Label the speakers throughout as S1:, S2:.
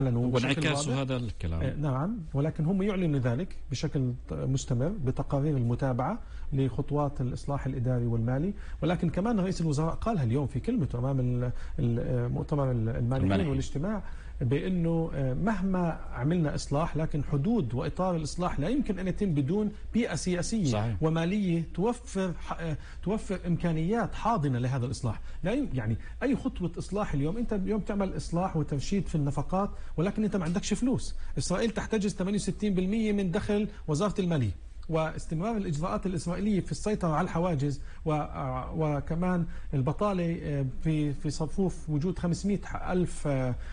S1: وانعكاس هذا الكلام.
S2: نعم، ولكن هم يعلنوا ذلك بشكل مستمر بتقارير المتابعة لخطوات الإصلاح الإداري والمالي. ولكن كمان رئيس الوزراء قالها اليوم في كلمته أمام المؤتمر الماليين والاجتماع، بأنه مهما عملنا إصلاح لكن حدود وإطار الإصلاح لا يمكن أن يتم بدون بيئة سياسية صحيح. ومالية توفر إمكانيات حاضنة لهذا الإصلاح. لا يعني أي خطوة إصلاح أنت اليوم تعمل إصلاح وترشيد في النفقات، ولكن أنت ما عندكش فلوس. إسرائيل تحتجز 68% من دخل وزارة المالية، واستمرار الإجراءات الإسرائيلية في السيطرة على الحواجز وكمان البطالة في صفوف وجود 500 ألف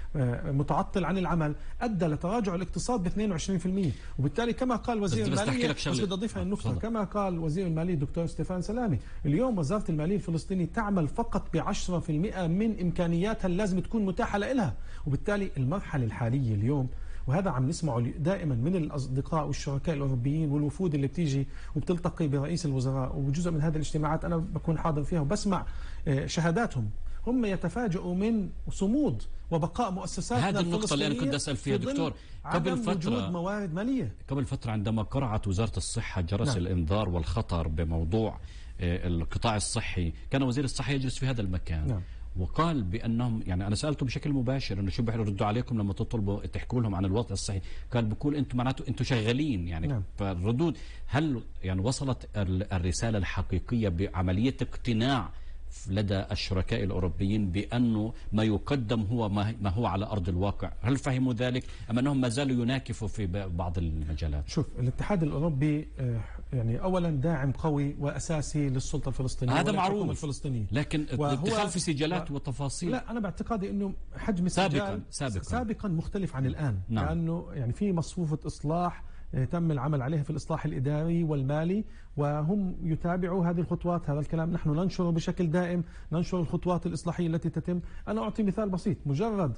S2: متعطل عن العمل أدى لتراجع الاقتصاد ب 22%. وبالتالي كما قال وزير المالية، بس بدي أضيف النقطة، كما قال وزير المالية الدكتور ستيفان سلامي، اليوم وزارة المالية الفلسطينية تعمل فقط ب10% من إمكانياتها اللي لازم تكون متاحة لها. وبالتالي المرحلة الحالية اليوم، وهذا عم نسمعه دائما من الأصدقاء والشركاء الأوروبيين والوفود اللي بتيجي وبتلتقي برئيس الوزراء، وجزء من هذه الاجتماعات أنا بكون حاضر فيها وبسمع شهاداتهم، هم يتفاجئوا من صمود وبقاء مؤسساتنا
S1: هذه النقطة اللي أنا كنت أسأل فيها دكتور.
S2: قبل فترة موارد مالية،
S1: قبل فترة عندما قرعت وزارة الصحة جرس الإنذار والخطر بموضوع القطاع الصحي، كان وزير الصحة يجلس في هذا المكان وقال بأنهم، يعني أنا سألته بشكل مباشر أنه شو بيردوا عليكم لما تطلبوا تحكوا لهم عن الوضع الصحي؟ قال بقول أنتم معناته أنتم شغالين يعني. فالردود، هل يعني وصلت الرسالة الحقيقية بعملية اقتناع لدى الشركاء الأوروبيين بأنه ما يقدم هو ما هو على أرض الواقع؟ هل فهموا ذلك أم أنهم ما زالوا يناكفوا في بعض المجالات؟
S2: شوف، الاتحاد الأوروبي يعني أولا داعم قوي وأساسي للسلطة الفلسطينية،
S1: هذا معروف الفلسطينية، لكن الدخول في سجلات وتفاصيل،
S2: لا، أنا باعتقادي أنه حجم السجال سابقا مختلف عن الآن. لأنه يعني في مصفوفة إصلاح تم العمل عليها في الإصلاح الإداري والمالي، وهم يتابعوا هذه الخطوات. هذا الكلام نحن ننشره بشكل دائم، ننشر الخطوات الإصلاحية التي تتم. أنا أعطي مثال بسيط، مجرد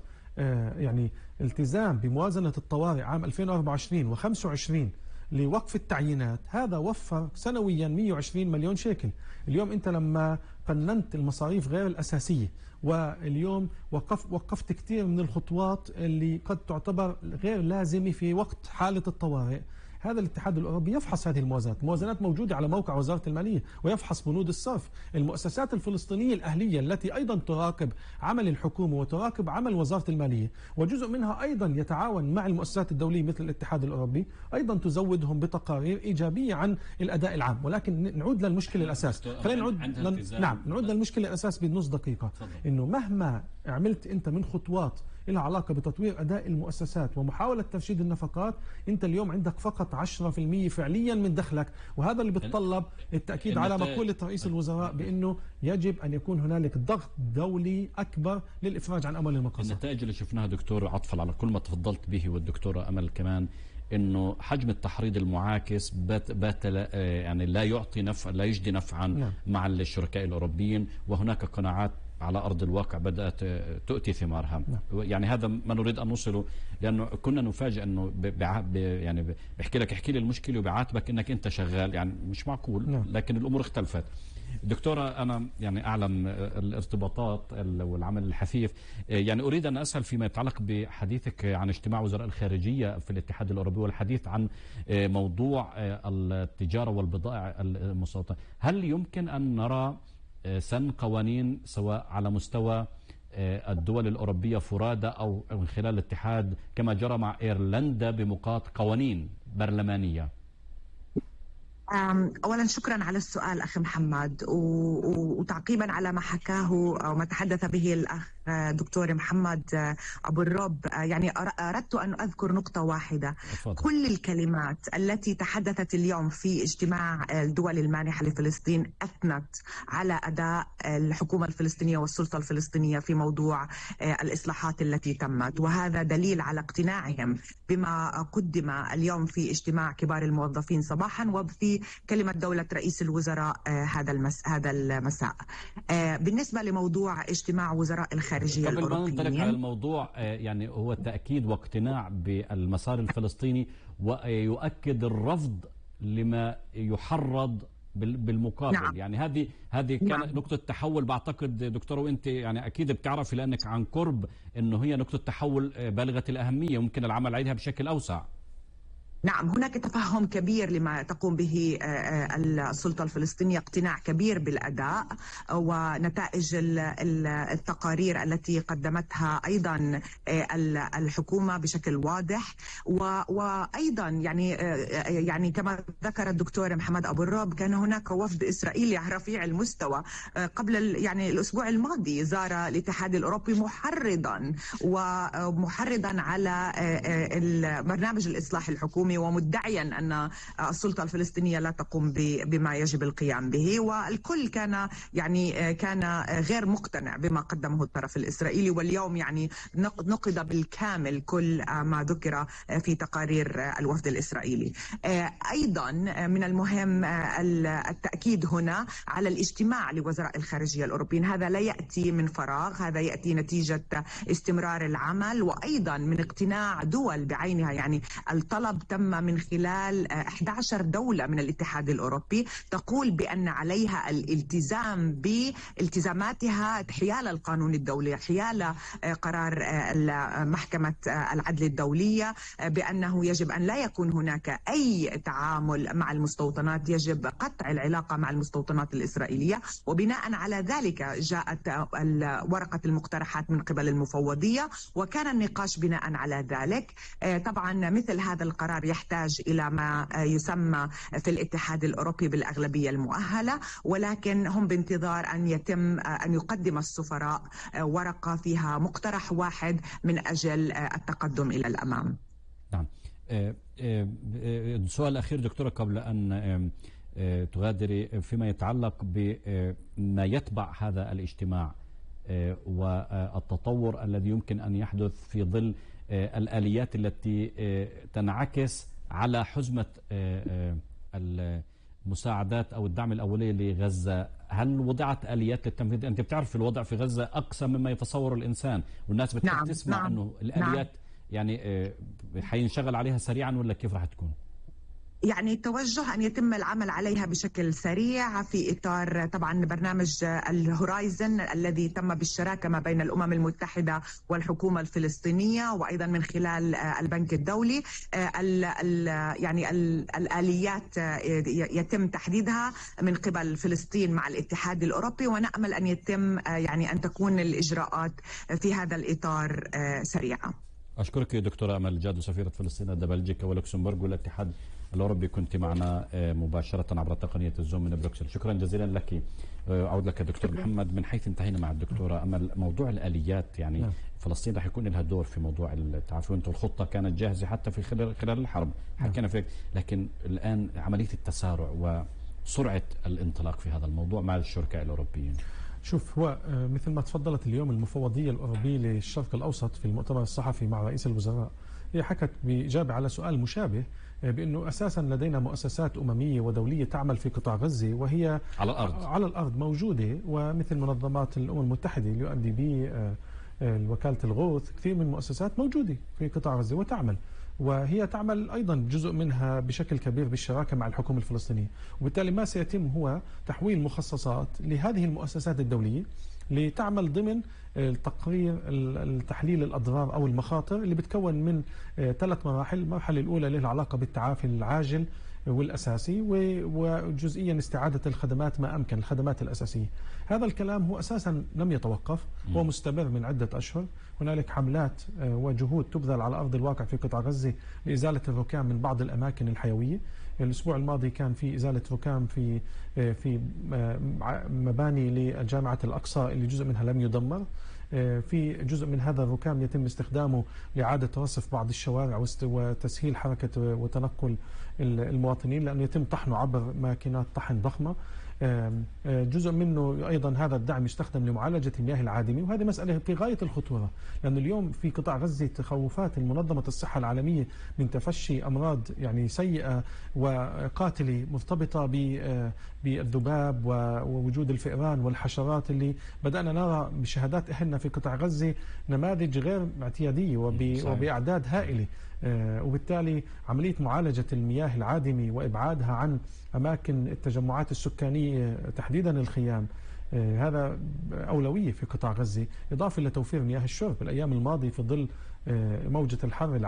S2: يعني التزام بموازنة الطوارئ عام 2024 و25 لوقف التعيينات، هذا وفر سنويا 120 مليون شيكل. اليوم أنت لما قننت المصاريف غير الأساسية، واليوم وقفت كثير من الخطوات اللي قد تعتبر غير لازمة في وقت حالة الطوارئ، هذا الاتحاد الأوروبي يفحص هذه الموازنات موجودة على موقع وزارة المالية، ويفحص بنود الصرف. المؤسسات الفلسطينية الأهلية التي أيضا تراقب عمل الحكومة وتراقب عمل وزارة المالية، وجزء منها أيضا يتعاون مع المؤسسات الدولية مثل الاتحاد الأوروبي، أيضا تزودهم بتقارير إيجابية عن الأداء العام. ولكن نعود للمشكلة الأساس، خلينا نعود للمشكلة الأساس بنص دقيقة. إنه مهما عملت أنت من خطوات لها علاقة بتطوير أداء المؤسسات ومحاولة ترشيد النفقات، أنت اليوم عندك فقط 10% فعليا من دخلك، وهذا اللي بتطلب التأكيد على مقولة رئيس الوزراء بأنه يجب أن يكون هنالك ضغط دولي أكبر للإفراج عن أموال المقاصد.
S1: النتائج اللي شفناها دكتور عطفل على كل ما تفضلت به، والدكتورة أمل كمان، انه حجم التحريض المعاكس بات يعني لا يعطي نفع، لا يجدي نفعا مع الشركاء الاوروبيين، وهناك قناعات على ارض الواقع بدات تؤتي ثمارها. يعني هذا ما نريد ان نوصله، لانه كنا نفاجئ انه يعني بحكي لك احكي لي المشكله وبيعاتبك انك انت شغال، يعني مش معقول. لكن الامور اختلفت. دكتورة، أنا يعني أعلم الارتباطات والعمل الحثيث، يعني أريد أن أسأل فيما يتعلق بحديثك عن اجتماع وزراء الخارجية في الاتحاد الأوروبي والحديث عن موضوع التجارة والبضائع المستوردة. هل يمكن أن نرى سن قوانين سواء على مستوى الدول الأوروبية فرادى أو من خلال الاتحاد كما جرى مع إيرلندا بمقاط قوانين برلمانية؟
S3: أولا شكرا على السؤال أخي محمد، وتعقيبا على ما حكاه أو ما تحدث به الأخ دكتور محمد أبو الرب، يعني أردت أن أذكر نقطة واحدة. كل الكلمات التي تحدثت اليوم في اجتماع الدول المانحة لفلسطين أثنت على أداء الحكومة الفلسطينية والسلطة الفلسطينية في موضوع الإصلاحات التي تمت، وهذا دليل على اقتناعهم بما قدم اليوم في اجتماع كبار الموظفين صباحا وفي كلمة دولة رئيس الوزراء هذا المساء. بالنسبة لموضوع اجتماع وزراء الخارجية الأوروبيين،
S1: قبل ما ننطلق على الموضوع، يعني هو تأكيد واقتناع بالمسار الفلسطيني، ويؤكد الرفض لما يحرض بالمقابل. نعم. يعني هذه كانت نعم. نقطة تحول بعتقد دكتورة، وانت يعني اكيد بتعرفي لانك عن قرب انه هي نقطة تحول بالغة الأهمية، ممكن العمل عليها بشكل أوسع.
S3: نعم، هناك تفهم كبير لما تقوم به السلطة الفلسطينية، اقتناع كبير بالأداء ونتائج التقارير التي قدمتها أيضا الحكومة بشكل واضح. وأيضا يعني كما ذكر الدكتور محمد أبو الرب، كان هناك وفد إسرائيلي رفيع المستوى قبل الأسبوع الماضي زار الاتحاد الأوروبي محرضا على برنامج الإصلاح الحكومي، ومدعيا أن السلطة الفلسطينية لا تقوم بما يجب القيام به. والكل كان غير مقتنع بما قدمه الطرف الإسرائيلي، واليوم نقض بالكامل كل ما ذكر في تقارير الوفد الإسرائيلي. أيضا من المهم التأكيد هنا على الاجتماع لوزراء الخارجية الأوروبيين. هذا لا يأتي من فراغ، هذا يأتي نتيجة استمرار العمل وأيضا من اقتناع دول بعينها. يعني الطلب تم من خلال 11 دولة من الاتحاد الأوروبي تقول بأن عليها الالتزام بالتزاماتها حيال القانون الدولي، حيال قرار محكمة العدل الدولية، بأنه يجب أن لا يكون هناك أي تعامل مع المستوطنات، يجب قطع العلاقة مع المستوطنات الإسرائيلية. وبناء على ذلك جاءت ورقة المقترحات من قبل المفوضية، وكان النقاش بناء على ذلك. طبعا مثل هذا القرار يحتاج إلى ما يسمى في الاتحاد الأوروبي بالأغلبية المؤهلة، ولكن هم بانتظار أن يقدم السفراء ورقة فيها مقترح واحد من أجل التقدم إلى الأمام.
S1: نعم. سؤال أخير دكتورة قبل أن تغادري، فيما يتعلق بما يتبع هذا الاجتماع والتطور الذي يمكن أن يحدث في ظل الآليات التي تنعكس على حزمة المساعدات أو الدعم الأولي لغزة. هل وضعت آليات للتنفيذ؟ أنت بتعرف الوضع في غزة أقصى مما يتصور الإنسان، والناس بتحب تسمع أنه الآليات يعني حينشغل عليها سريعا، ولا كيف راح تكون؟
S3: يعني التوجه أن يتم العمل عليها بشكل سريع في إطار طبعا برنامج الهورايزن الذي تم بالشراكة ما بين الأمم المتحدة والحكومة الفلسطينية، وأيضا من خلال البنك الدولي. يعني الآليات يتم تحديدها من قبل فلسطين مع الاتحاد الأوروبي، ونأمل أن يتم أن تكون الإجراءات في هذا الإطار سريعة.
S1: أشكرك دكتورة أمل جادو، سفيرة فلسطين لدى بلجيكا ولوكسمبورغ والاتحاد الأوروبي، كنت معنا مباشرة عبر تقنية الزوم من بروكسل. شكرا جزيلا لك. أعود لك دكتور محمد. من حيث انتهينا مع الدكتورة أمل موضوع الآليات، يعني فلسطين راح يكون لها دور في موضوع التعافي، وانتم الخطة كانت جاهزة حتى في خلال الحرب حكينا فيك، لكن الآن عملية التسارع وسرعة الانطلاق في هذا الموضوع مع الشركاء الأوروبيين.
S2: شوف، هو مثل ما تفضلت اليوم المفوضية الأوروبية للشرق الأوسط في المؤتمر الصحفي مع رئيس الوزراء، هي حكت بإجابة على سؤال مشابه بأنه أساسا لدينا مؤسسات أممية ودولية تعمل في قطاع غزة، وهي على الأرض موجودة، ومثل منظمات الأمم المتحدة اللي يؤدي به وكالة الغوث، كثير من المؤسسات موجودة في قطاع غزة وتعمل، وهي تعمل أيضا جزء منها بشكل كبير بالشراكة مع الحكومة الفلسطينية. وبالتالي ما سيتم هو تحويل مخصصات لهذه المؤسسات الدولية لتعمل ضمن التقرير التحليل الأضرار أو المخاطر اللي بتكون من 3 مراحل. المرحلة الأولى لها علاقة بالتعافي العاجل والأساسي، وجزئيا استعادة الخدمات ما أمكن، الخدمات الأساسية. هذا الكلام هو أساسا لم يتوقف، هو مستمر من عدة أشهر. هنالك حملات وجهود تبذل على أرض الواقع في قطاع غزة لإزالة الركام من بعض الأماكن الحيوية. الأسبوع الماضي كان في إزالة ركام في مباني لجامعة الأقصى اللي جزء منها لم يدمر. في جزء من هذا الركام يتم استخدامه لإعادة رصف بعض الشوارع وتسهيل حركة وتنقل المواطنين، لأنه يتم طحنه عبر ماكينات طحن ضخمة. جزء منه أيضا هذا الدعم يستخدم لمعالجة المياه العادمة، وهذه مسألة في غاية الخطورة، لأن اليوم في قطاع غزة تخوفات منظمة الصحة العالمية من تفشي أمراض يعني سيئة وقاتلة مرتبطة بالذباب ووجود الفئران والحشرات، اللي بدأنا نرى بشهادات أهلنا في قطاع غزة نماذج غير اعتيادية وبأعداد هائلة وبالتالي عملية معالجة المياه العادمة وإبعادها عن أماكن التجمعات السكانية تحديدا الخيام، هذا أولوية في قطاع غزة، إضافة لتوفير مياه الشرب. الأيام الماضية في ظل موجة الحر